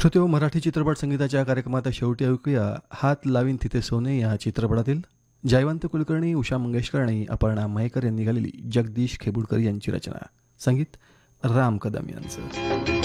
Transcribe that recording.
श्रोतेहो, मराठी चित्रपट संगीताच्या कार्यक्रमात शेवटी ऐकूया हात लावीन तिथे सोने या चित्रपटातील जयवंत कुलकर्णी, उषा मंगेशकर आणि अपर्णा मयेकर यांनी गालेली जगदीश खेबुडकर यांची रचना. संगीत राम कदम यांचं.